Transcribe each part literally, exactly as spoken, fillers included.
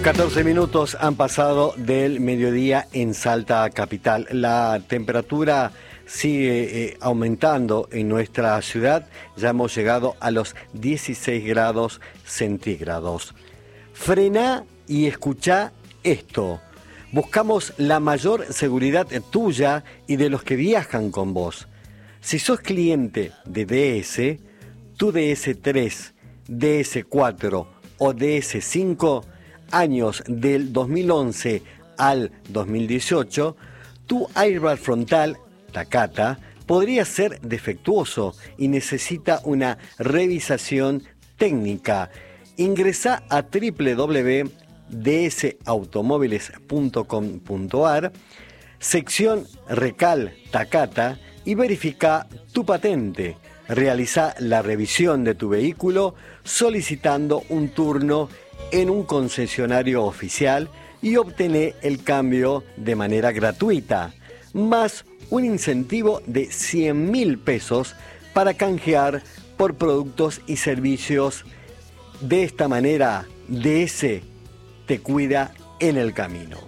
catorce minutos han pasado del mediodía en Salta capital. La temperatura sigue eh, aumentando en nuestra ciudad. Ya hemos llegado a los dieciséis grados centígrados. Frená y escuchá esto. Buscamos la mayor seguridad tuya y de los que viajan con vos. Si sos cliente de D S, tu D S tres, D S cuatro o D S cinco, años del dos mil once al dos mil dieciocho, tu airbag frontal, Takata, podría ser defectuoso y necesita una revisación técnica. Ingresá a doble u doble u doble u punto d s automóviles punto com punto a r, sección Recal Takata, y verifica tu patente. Realiza la revisión de tu vehículo solicitando un turno en un concesionario oficial y obtener el cambio de manera gratuita, más un incentivo de cien mil pesos para canjear por productos y servicios. De esta manera, D S te cuida en el camino.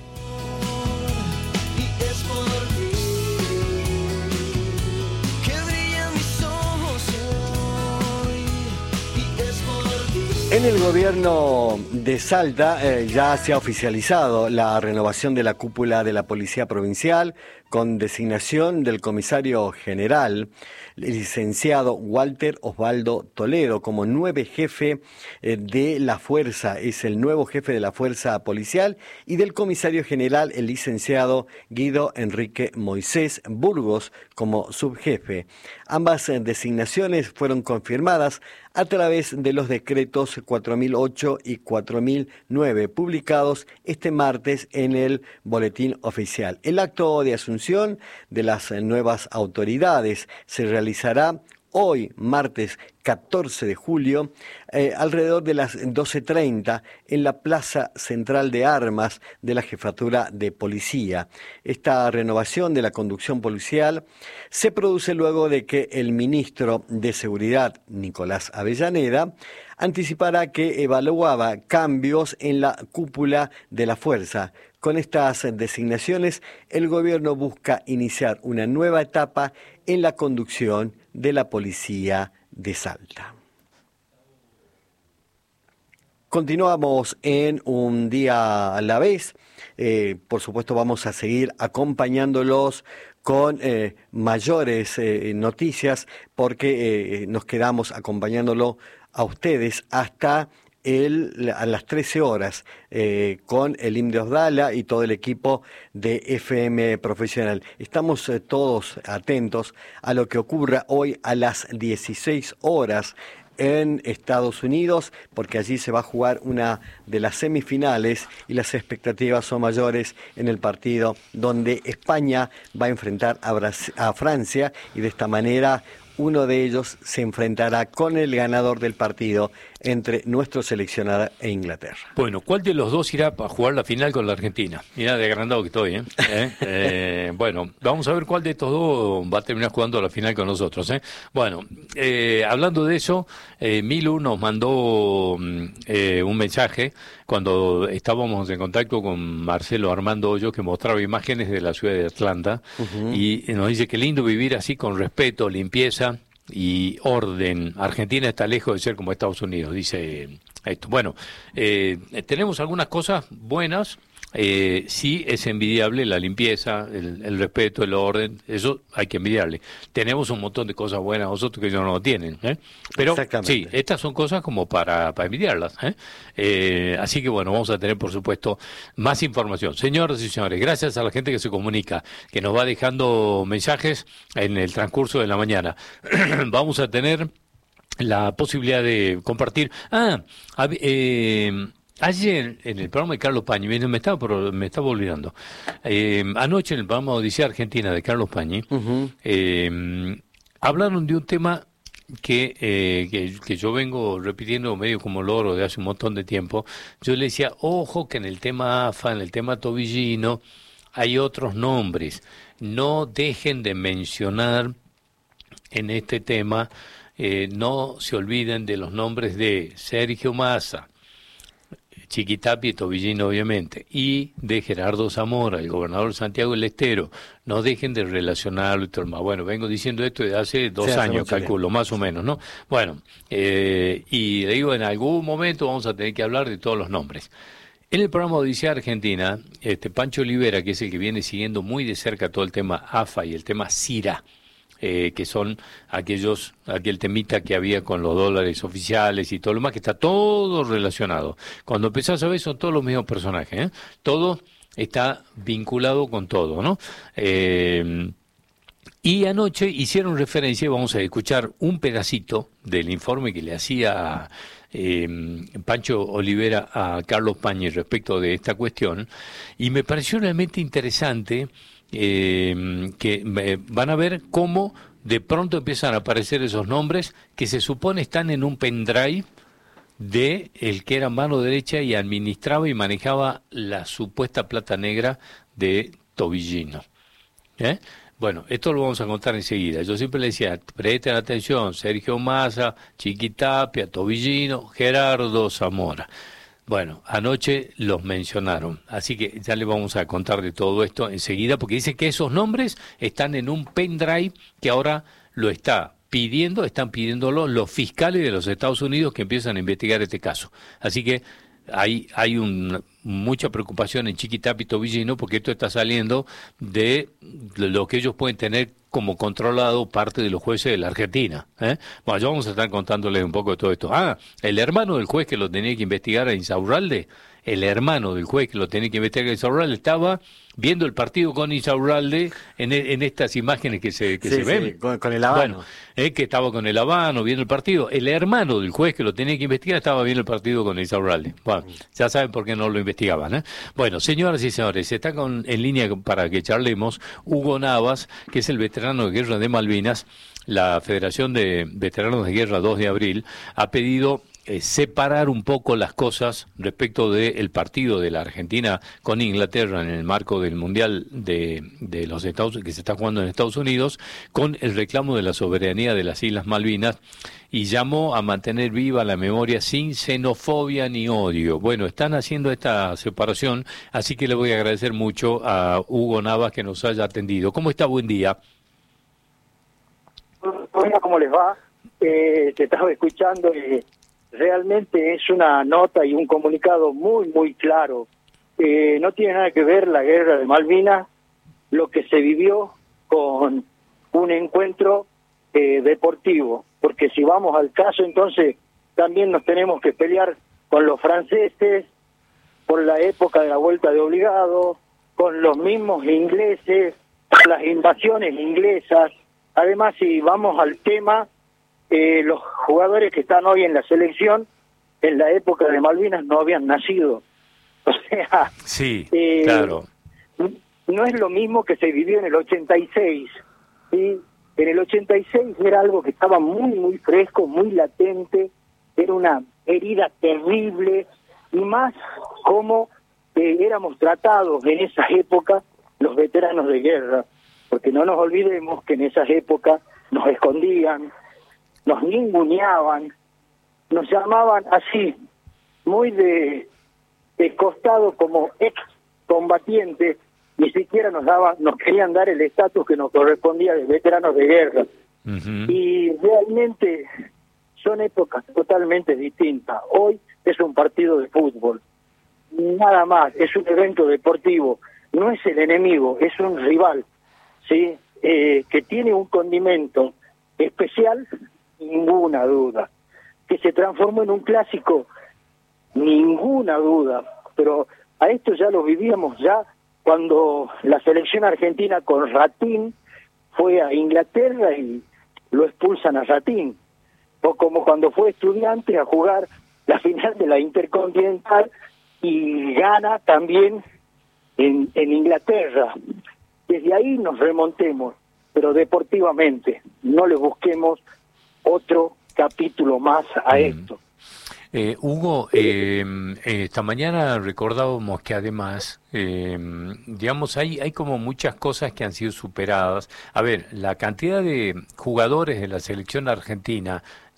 En el gobierno de Salta eh, ya se ha oficializado la renovación de la cúpula de la Policía Provincial con designación del comisario general, el licenciado Walter Osvaldo Toledo, como nuevo jefe eh, de la fuerza. Es el nuevo jefe de la fuerza policial, y del comisario general, el licenciado Guido Enrique Moisés Burgos, como subjefe. Ambas eh, designaciones fueron confirmadas a través de los decretos cuatro mil ocho y cuatro mil nueve, publicados este martes en el Boletín Oficial. El acto de asunción de las nuevas autoridades se realizará hoy, martes catorce de julio, eh, alrededor de las doce treinta, en la Plaza Central de Armas de la Jefatura de Policía. Esta renovación de la conducción policial se produce luego de que el ministro de Seguridad, Nicolás Avellaneda, anticipara que evaluaba cambios en la cúpula de la fuerza. Con estas designaciones, el gobierno busca iniciar una nueva etapa en la conducción de la policía de Salta. Continuamos en Un Día a la Vez. Eh, por supuesto, vamos a seguir acompañándolos con eh, mayores eh, noticias, porque eh, nos quedamos acompañándolo a ustedes hasta El, a las trece horas eh, con el I M D Osdala y todo el equipo de F M Profesional. Estamos eh, todos atentos a lo que ocurra hoy a las dieciséis horas en Estados Unidos, porque allí se va a jugar una de las semifinales y las expectativas son mayores en el partido donde España va a enfrentar a, Brasil, a Francia, y de esta manera uno de ellos se enfrentará con el ganador del partido entre nuestro seleccionado e Inglaterra. Bueno, ¿cuál de los dos irá a jugar la final con la Argentina? Mirá de agrandado que estoy, ¿eh? ¿Eh? eh, bueno, vamos a ver cuál de estos dos va a terminar jugando la final con nosotros, ¿eh? Bueno, eh, hablando de eso, eh, Milu nos mandó eh, un mensaje cuando estábamos en contacto con Marcelo Armando Hoyos, que mostraba imágenes de la ciudad de Atlanta, uh-huh. y nos dice que lindo vivir así, con respeto, limpieza y orden. Argentina está lejos de ser como Estados Unidos, dice esto. Bueno, eh, tenemos algunas cosas buenas. Eh, sí, es envidiable la limpieza, el, el respeto, el orden, eso hay que envidiarle. Tenemos un montón de cosas buenas nosotros que ellos no lo tienen, ¿eh? Pero sí, estas son cosas como para, para envidiarlas, ¿eh? Eh, así que bueno, vamos a tener por supuesto más información. Señoras y señores, gracias a la gente que se comunica, que nos va dejando mensajes en el transcurso de la mañana. Vamos a tener la posibilidad de compartir. Ah, eh... Ayer, en el programa de Carlos Pañi, me estaba, me estaba olvidando, eh, anoche en el programa Odisea Argentina de Carlos Pañi, uh-huh. eh, hablaron de un tema que, eh, que, que yo vengo repitiendo medio como loro de hace un montón de tiempo. Yo le decía, ojo que en el tema A F A, en el tema Tobillino, hay otros nombres. No dejen de mencionar en este tema, eh, no se olviden de los nombres de Sergio Massa, Chiquitapia y Tobillino, obviamente, y de Gerardo Zamora, el gobernador de Santiago del Estero, no dejen de relacionarlo y todo más. Bueno, vengo diciendo esto desde hace dos sí, años, calculo, tiempo. Más o menos, ¿no? Bueno, eh, y le digo, en algún momento vamos a tener que hablar de todos los nombres. En el programa Odisea Argentina, este Pancho Olivera, que es el que viene siguiendo muy de cerca todo el tema A F A y el tema CIRA, Eh, que son aquellos, aquel temita que había con los dólares oficiales y todo lo más, que está todo relacionado. Cuando empezás a ver, son todos los mismos personajes, ¿eh? Todo está vinculado con todo, ¿no? Eh, y anoche hicieron referencia, vamos a escuchar un pedacito del informe que le hacía eh, Pancho Olivera a Carlos Pañi respecto de esta cuestión, y me pareció realmente interesante. Eh, que eh, van a ver cómo de pronto empiezan a aparecer esos nombres que se supone están en un pendrive de el que era mano derecha y administraba y manejaba la supuesta plata negra de Tobillino. ¿Eh? Bueno, esto lo vamos a contar enseguida. Yo siempre le decía, presten atención, Sergio Massa, Chiquitapia, Tobillino, Gerardo Zamora. Bueno, anoche los mencionaron, así que ya le vamos a contar de todo esto enseguida, porque dice que esos nombres están en un pendrive que ahora lo está pidiendo, están pidiéndolo los fiscales de los Estados Unidos que empiezan a investigar este caso. Así que hay, hay un, mucha preocupación en Chiquitapia y Tobillino, porque esto está saliendo de lo que ellos pueden tener como controlado parte de los jueces de la Argentina. ¿eh? Bueno, ya vamos a estar contándoles un poco de todo esto. Ah, el hermano del juez que lo tenía que investigar a Insaurralde, el hermano del juez que lo tenía que investigar a Insaurralde, estaba viendo el partido con Insaurralde en, en estas imágenes que se, que sí, se sí, ven. Con, con el habano. Bueno, eh, que estaba con el habano viendo el partido. El hermano del juez que lo tenía que investigar estaba viendo el partido con Insaurralde. Bueno, ya saben por qué no lo investigaban. ¿eh? Bueno, señoras y señores, está con, en línea para que charlemos Hugo Navas, que es el veterano de guerra de Malvinas. La Federación de Veteranos de Guerra dos de abril ha pedido Eh, separar un poco las cosas respecto del partido de la Argentina con Inglaterra en el marco del Mundial de, de los Estados que se está jugando en Estados Unidos, con el reclamo de la soberanía de las Islas Malvinas, y llamó a mantener viva la memoria sin xenofobia ni odio. Bueno, están haciendo esta separación, así que le voy a agradecer mucho a Hugo Navas que nos haya atendido. ¿Cómo está? Buen día. Hola, ¿cómo les va? Eh, te estaba escuchando y realmente es una nota y un comunicado muy, muy claro. Eh, no tiene nada que ver la guerra de Malvinas, lo que se vivió, con un encuentro eh, deportivo. Porque si vamos al caso, entonces también nos tenemos que pelear con los franceses, por la época de la vuelta de obligado, con los mismos ingleses, con las invasiones inglesas. Además, si vamos al tema, Eh, los jugadores que están hoy en la selección, en la época de Malvinas no habían nacido. O sea, sí, eh, claro. No es lo mismo que se vivió en el ochenta y seis. ¿sí? En el ochenta y seis era algo que estaba muy, muy fresco, muy latente, era una herida terrible, y más como eh, éramos tratados en esas épocas los veteranos de guerra, porque no nos olvidemos que en esas épocas nos escondían, nos ninguneaban, nos llamaban así, muy de, de costado como excombatientes, ni siquiera nos daban, nos querían dar el estatus que nos correspondía de veteranos de guerra. Uh-huh. Y realmente son épocas totalmente distintas. Hoy es un partido de fútbol, nada más, es un evento deportivo, no es el enemigo, es un rival, ¿sí? Eh, que tiene un condimento especial, ninguna duda. Que se transformó en un clásico, ninguna duda. Pero a esto ya lo vivíamos ya cuando la selección argentina con Ratín fue a Inglaterra y lo expulsan a Ratín. O como cuando fue Estudiantes a jugar la final de la Intercontinental y gana también en, en Inglaterra. Desde ahí nos remontemos, pero deportivamente, no le busquemos otro capítulo más a mm. esto. Eh, Hugo, eh, esta mañana recordábamos que además, eh, digamos, hay, hay como muchas cosas que han sido superadas. A ver, la cantidad de jugadores de la selección argentina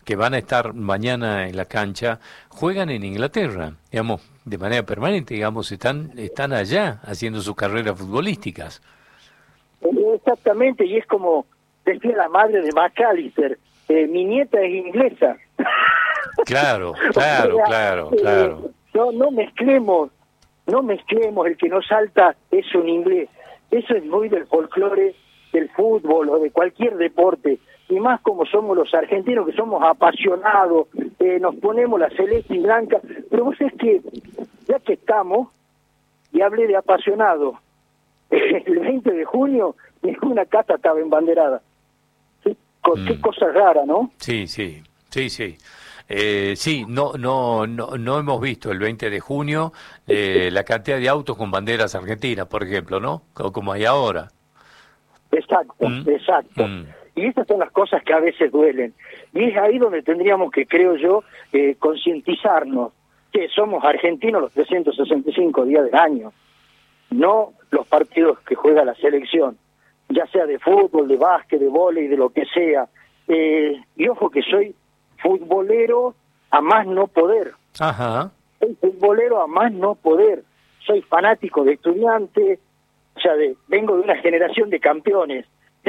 que van a estar mañana en la cancha, juegan en Inglaterra, digamos, de manera permanente, digamos, están, están allá haciendo sus carreras futbolísticas. Exactamente, y es como decía la madre de McAllister, eh, mi nieta es inglesa. Claro, claro, o sea, claro, eh, claro. No, no mezclemos, no mezclemos, el que no salta es un inglés. Eso es muy del folclore del fútbol o de cualquier deporte, y más como somos los argentinos, que somos apasionados, eh, nos ponemos la celeste y blanca, pero vos es que, ya que estamos, y hablé de apasionado, el veinte de junio ninguna casa estaba embanderada. ¿Sí? Mm. Qué cosa rara, ¿no? Sí, sí, sí, sí. Eh, sí, no, no, no, no hemos visto el veinte de junio eh, la cantidad de autos con banderas argentinas, por ejemplo, ¿no? Como hay ahora. Exacto, mm. exacto. Mm. Y estas son las cosas que a veces duelen. Y es ahí donde tendríamos que, creo yo, eh, concientizarnos que somos argentinos los trescientos sesenta y cinco días del año, no los partidos que juega la selección, ya sea de fútbol, de básquet, de vóley, de lo que sea. Eh, y ojo que soy futbolero a más no poder. Ajá. Soy futbolero a más no poder. Soy fanático de Estudiantes, o sea, de, vengo de una generación de campeones.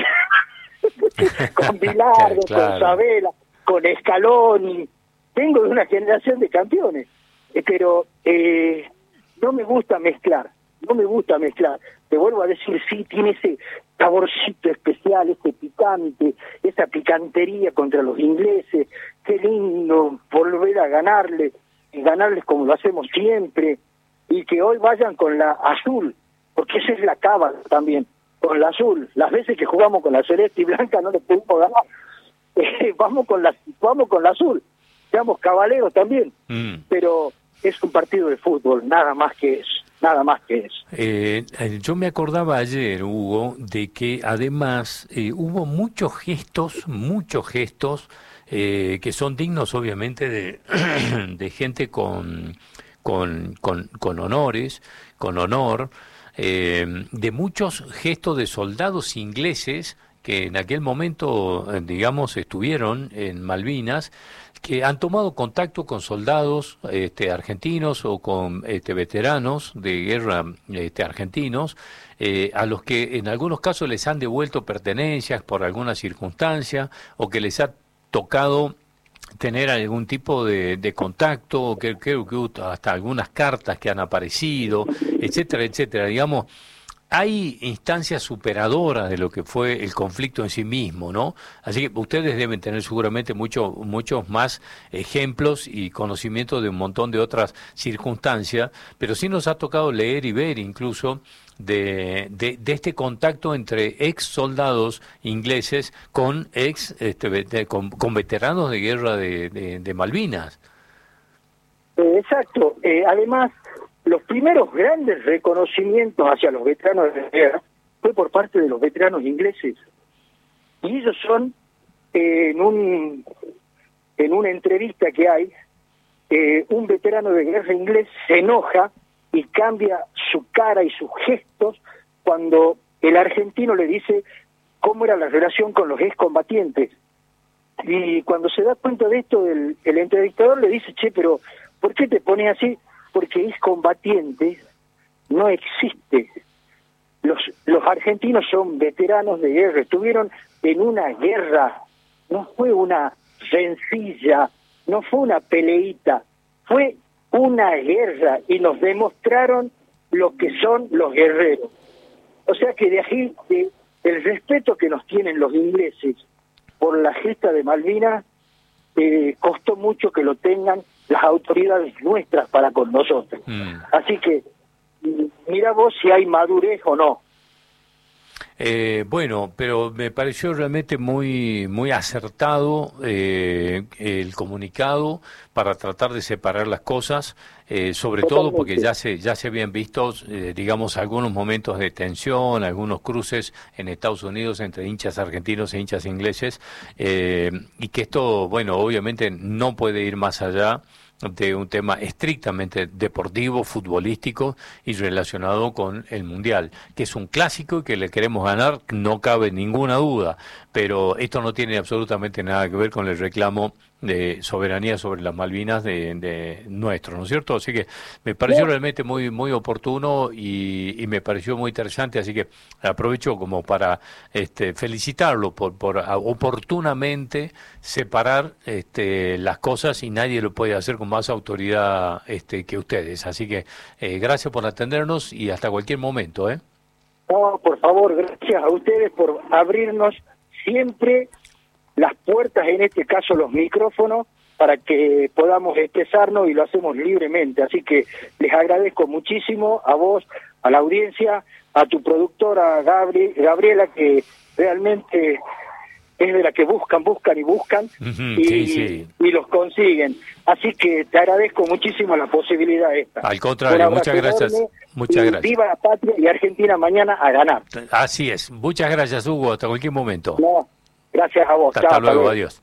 Con Bilardo, claro, con Sabela, con Scaloni. Vengo de una generación de campeones. Eh, pero eh, no me gusta mezclar. No me gusta mezclar. Te vuelvo a decir, sí, tiene ese saborcito especial, ese picante, esa picantería contra los ingleses. Qué lindo volver a ganarles, y ganarles como lo hacemos siempre, y que hoy vayan con la azul, porque esa es la cábala también, con la azul. Las veces que jugamos con la celeste y blanca no les pudimos ganar. Eh, vamos con la vamos con la azul, seamos caballeros también, mm. pero es un partido de fútbol, nada más que eso. Nada más que eso. Eh, yo me acordaba ayer, Hugo, de que además eh, hubo muchos gestos, muchos gestos eh, que son dignos, obviamente, de, de gente con, con, con, con honores, con honor, eh, de muchos gestos de soldados ingleses que en aquel momento, digamos, estuvieron en Malvinas, que han tomado contacto con soldados este, argentinos o con este, veteranos de guerra este, argentinos, eh, a los que en algunos casos les han devuelto pertenencias por alguna circunstancia, o que les ha tocado tener algún tipo de, de contacto, o que creo que hasta algunas cartas que han aparecido, etcétera, etcétera. Digamos, hay instancias superadoras de lo que fue el conflicto en sí mismo, ¿no? Así que ustedes deben tener seguramente mucho, muchos más ejemplos y conocimiento de un montón de otras circunstancias, pero sí nos ha tocado leer y ver incluso de, de, de este contacto entre ex soldados ingleses con ex este, de, con, con veteranos de guerra de, de, de Malvinas. Eh, exacto. Eh, además, los primeros grandes reconocimientos hacia los veteranos de la guerra fue por parte de los veteranos ingleses. Y ellos son, eh, en un en una entrevista que hay, eh, un veterano de guerra inglés se enoja y cambia su cara y sus gestos cuando el argentino le dice cómo era la relación con los excombatientes. Y cuando se da cuenta de esto, el, el entrevistador le dice, che, pero ¿por qué te pones así? Porque excombatientes no existe. Los, los argentinos son veteranos de guerra, estuvieron en una guerra, no fue una sencilla, no fue una peleita, fue una guerra y nos demostraron lo que son los guerreros. O sea que de aquí, de, el respeto que nos tienen los ingleses por la gesta de Malvinas, eh, costó mucho que lo tengan las autoridades nuestras para con nosotros. Mm. Así que mira vos si hay madurez o no. Eh, bueno, pero me pareció realmente muy muy acertado eh, el comunicado para tratar de separar las cosas, eh, sobre Totalmente. todo porque ya se ya se habían visto, eh, digamos, algunos momentos de tensión, algunos cruces en Estados Unidos entre hinchas argentinos e hinchas ingleses, eh, y que esto, bueno, obviamente no puede ir más allá de un tema estrictamente deportivo, futbolístico y relacionado con el Mundial, que es un clásico y que le queremos ganar, no cabe ninguna duda, pero esto no tiene absolutamente nada que ver con el reclamo de soberanía sobre las Malvinas de, de nuestro, ¿no es cierto? Así que me pareció realmente muy muy oportuno y, y me pareció muy interesante, así que aprovecho como para este, felicitarlo por, por oportunamente separar este, las cosas, y nadie lo puede hacer con más autoridad este, que ustedes. Así que eh, gracias por atendernos y hasta cualquier momento, ¿eh? No, por favor, gracias a ustedes por abrirnos siempre las puertas, en este caso los micrófonos, para que podamos expresarnos, y lo hacemos libremente. Así que les agradezco muchísimo a vos, a la audiencia, a tu productora Gabri, Gabriela, que realmente es de la que buscan, buscan y buscan, Uh-huh, y, sí, sí. y los consiguen. Así que te agradezco muchísimo la posibilidad esta. Al contrario, muchas gracias. Muchas gracias. Viva la patria y Argentina mañana a ganar. Así es. Muchas gracias, Hugo. Hasta cualquier momento. No, gracias a vos. Hasta, Chao, luego. hasta luego. Adiós.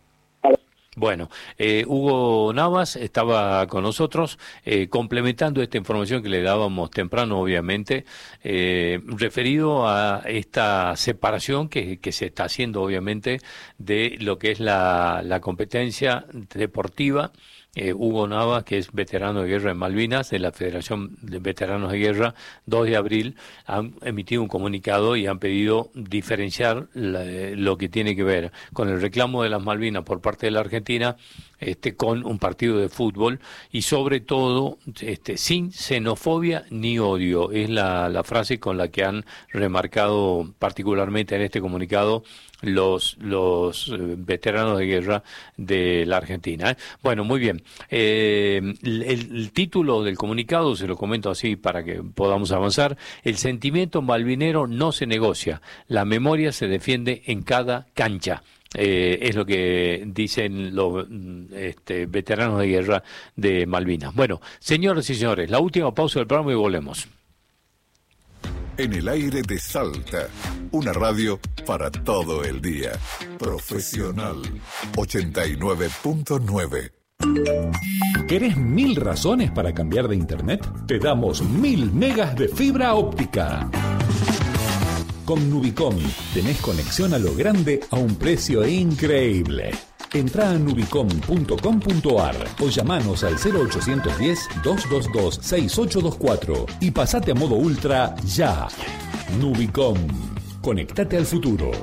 Bueno, eh, Hugo Navas estaba con nosotros eh, complementando esta información que le dábamos temprano, obviamente, eh, referido a esta separación que, que se está haciendo, obviamente, de lo que es la, la competencia deportiva. Eh, Hugo Navas, que es veterano de guerra en Malvinas, de la Federación de Veteranos de Guerra, dos de abril, han emitido un comunicado y han pedido diferenciar la, lo que tiene que ver con el reclamo de las Malvinas por parte de la Argentina este, con un partido de fútbol, y sobre todo este, sin xenofobia ni odio. Es la, la frase con la que han remarcado particularmente en este comunicado los los eh, veteranos de guerra de la Argentina, ¿eh? Bueno, muy bien. Eh, el, el título del comunicado, se lo comento así para que podamos avanzar: el sentimiento malvinero no se negocia, la memoria se defiende en cada cancha. Eh, es lo que dicen los este, veteranos de guerra de Malvinas. Bueno, señoras y señores, la última pausa del programa y volvemos. En el aire de Salta, una radio para todo el día. Profesional ochenta y nueve punto nueve. ¿Querés mil razones para cambiar de internet? Te damos mil megas de fibra óptica. Con Nubicom tenés conexión a lo grande a un precio increíble. Entrá a nubicom punto com punto ar o llamanos al cero ochocientos diez, doscientos veintidós, sesenta y ocho veinticuatro y pasate a modo ultra ya. Nubicom. Conectate al futuro.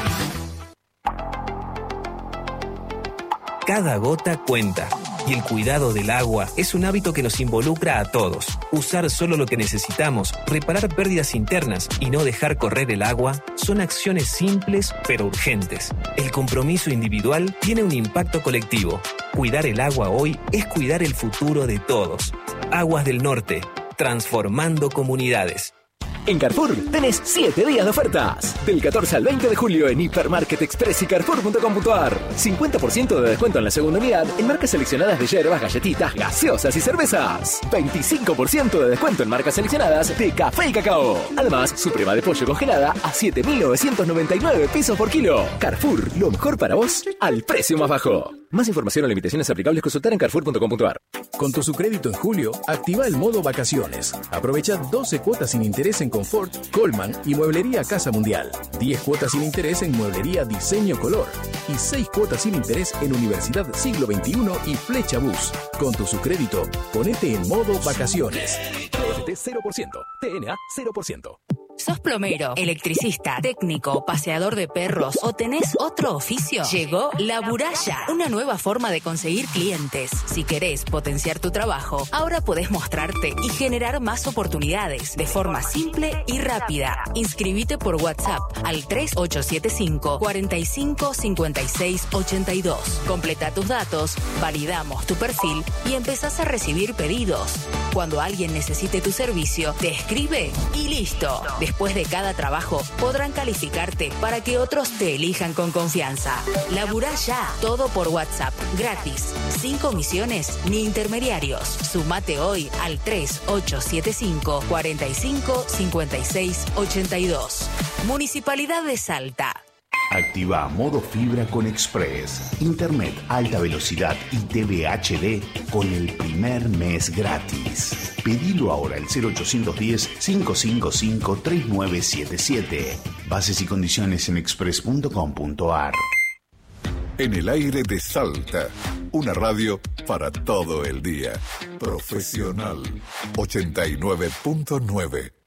Cada gota cuenta. Y el cuidado del agua es un hábito que nos involucra a todos. Usar solo lo que necesitamos, reparar pérdidas internas y no dejar correr el agua son acciones simples pero urgentes. El compromiso individual tiene un impacto colectivo. Cuidar el agua hoy es cuidar el futuro de todos. Aguas del Norte, transformando comunidades. En Carrefour tenés siete días de ofertas. Del catorce al veinte de julio en Hipermarket Express y Carrefour punto com punto ar. cincuenta por ciento de descuento en la segunda unidad en marcas seleccionadas de hierbas, galletitas, gaseosas y cervezas. veinticinco por ciento de descuento en marcas seleccionadas de café y cacao. Además, suprema de pollo congelada a siete mil novecientos noventa y nueve pesos por kilo. Carrefour, lo mejor para vos al precio más bajo. Más información o limitaciones aplicables consultar en carrefour punto com punto ar. Con tu subcrédito en julio, activa el modo vacaciones. Aprovecha doce cuotas sin interés en Confort, Coleman y Mueblería Casa Mundial. diez cuotas sin interés en Mueblería Diseño Color. Y seis cuotas sin interés en Universidad Siglo veintiuno y Flecha Bus. Con tu subcrédito, ponete en modo vacaciones. T F T cero por ciento. T N A cero por ciento. ¿Sos plomero, electricista, técnico, paseador de perros o tenés otro oficio? Llegó La Buralla, una nueva forma de conseguir clientes. Si querés potenciar tu trabajo, ahora podés mostrarte y generar más oportunidades de forma simple y rápida. Inscribite por WhatsApp al tres ocho siete cinco, cuatro cinco, cinco seis ocho dos. Completa tus datos, validamos tu perfil y empezás a recibir pedidos. Cuando alguien necesite tu servicio, te escribe y listo. Después de cada trabajo, podrán calificarte para que otros te elijan con confianza. Laburá ya, todo por WhatsApp, gratis, sin comisiones ni intermediarios. Sumate hoy al tres ocho siete cinco, cuatro cinco, cinco seis ocho dos. Municipalidad de Salta. Activa modo fibra con Express. Internet alta velocidad y T V H D con el primer mes gratis. Pedilo ahora al cero ochocientos diez, cinco cinco cinco, tres nueve siete siete. Bases y condiciones en express punto com punto ar. En el aire de Salta, una radio para todo el día. Profesional ochenta y nueve punto nueve.